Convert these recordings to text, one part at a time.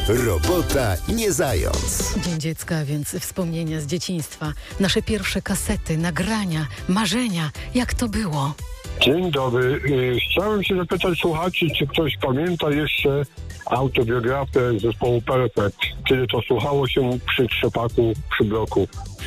Robota nie zając. Dzień Dziecka, więc wspomnienia z dzieciństwa. Nasze pierwsze kasety, nagrania, marzenia. Jak to było? Dzień dobry. Chciałem się zapytać słuchaczy, czy ktoś pamięta jeszcze autobiografię zespołu Perfect, kiedy to słuchało się przy trzepaku, przy bloku. W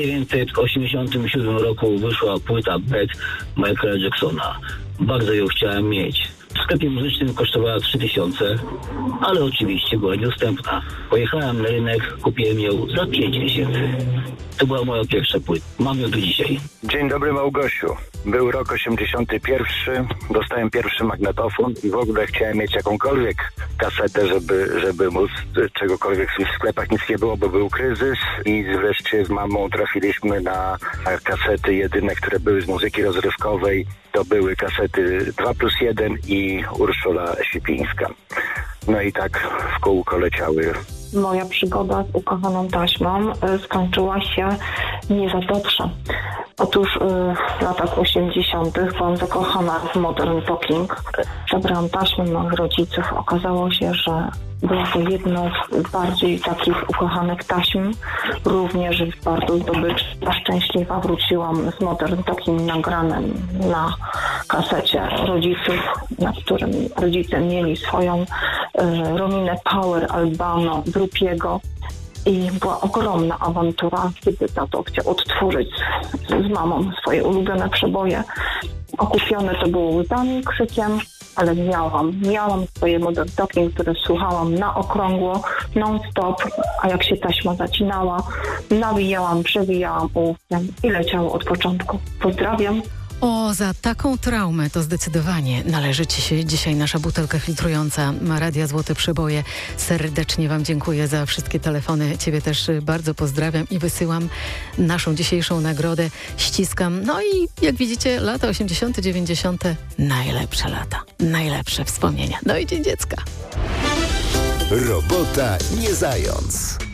1987 roku wyszła płyta Bad Michaela Jacksona. Bardzo ją chciałem mieć. W sklepie muzycznym kosztowała 3000, ale oczywiście była niedostępna. Pojechałem na rynek, kupiłem ją za 5000. To była moja pierwsza płyta. Mam ją do dzisiaj. Dzień dobry, Małgosiu. Był rok 81, dostałem pierwszy magnetofon i w ogóle chciałem mieć jakąkolwiek kasetę, żeby móc czegokolwiek w sklepach, nic nie było, bo był kryzys i wreszcie z mamą trafiliśmy na kasety jedyne, które były z muzyki rozrywkowej. To były kasety 2+1 i Urszula Sipińska. No i tak w kółko leciały. Moja przygoda z ukochaną taśmą skończyła się nie za dobrze. Otóż w latach 80. byłam zakochana w Modern Talking. Zabrałam taśmę moich rodziców. Okazało się, że była to jedno z bardziej takich ukochanych taśm. Również bardzo zdobyczna, szczęśliwa wróciłam z Modern Talking nagranym na kasecie rodziców, na którym rodzice mieli swoją Rominę Power Albano Drupiego. I była ogromna awantura, kiedy tato chciał odtworzyć z mamą swoje ulubione przeboje. Okupione to było łzami, krzykiem, ale miałam swoje Modern Talking, które słuchałam na okrągło, non-stop, a jak się taśma zacinała, nawijałam, przewijałam ołówkiem i leciało od początku. Pozdrawiam. O, za taką traumę to zdecydowanie należy Ci się dzisiaj nasza butelka filtrująca Radia Złote Przeboje. Serdecznie Wam dziękuję za wszystkie telefony. Ciebie też bardzo pozdrawiam i wysyłam naszą dzisiejszą nagrodę. Ściskam. No i jak widzicie, lata 80., 90. najlepsze lata. Najlepsze wspomnienia. No i Dzień Dziecka. Robota nie zając.